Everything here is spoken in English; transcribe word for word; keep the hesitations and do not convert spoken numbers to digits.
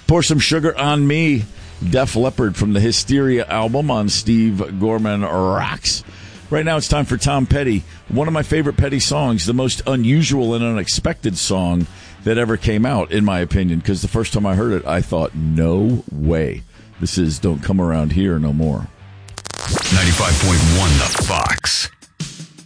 Pour Some Sugar on Me, Def Leppard from the Hysteria album on Steve Gorman Rocks. Right now it's time for Tom Petty, one of my favorite Petty songs, the most unusual and unexpected song that ever came out, in my opinion, because the first time I heard it, I thought, no way. This is Don't Come Around Here No More. ninety-five point one The Fox.